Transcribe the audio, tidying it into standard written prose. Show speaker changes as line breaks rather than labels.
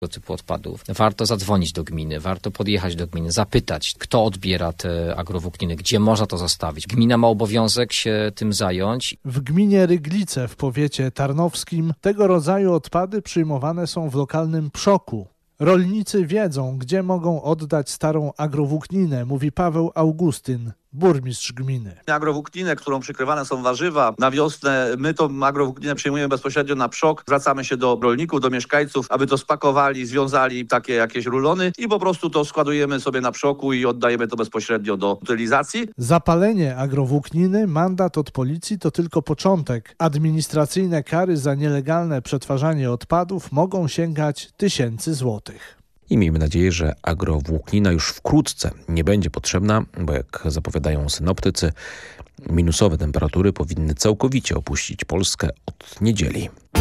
typu odpadów, warto zadzwonić do gminy, warto podjechać do gminy, zapytać, kto odbiera te agrowłókniny, gdzie można to zostawić. Gmina ma obowiązek się tym zająć.
W gminie Ryglice w powiecie tarnowskim tego rodzaju odpady przyjmowane są w lokalnym Przoku. Rolnicy wiedzą, gdzie mogą oddać starą agrowłókninę, mówi Paweł Augustyn, burmistrz gminy.
Agrowłókninę, którą przykrywane są warzywa, na wiosnę my tą agrowłókninę przejmujemy bezpośrednio na Przok. Zwracamy się do rolników, do mieszkańców, aby to spakowali, związali takie jakieś rulony i po prostu to składujemy sobie na Przoku i oddajemy to bezpośrednio do utylizacji.
Zapalenie agrowłókniny, mandat od policji to tylko początek. Administracyjne kary za nielegalne przetwarzanie odpadów mogą sięgać tysięcy złotych.
I miejmy nadzieję, że agrowłóknina już wkrótce nie będzie potrzebna, bo jak zapowiadają synoptycy, minusowe temperatury powinny całkowicie opuścić Polskę od niedzieli.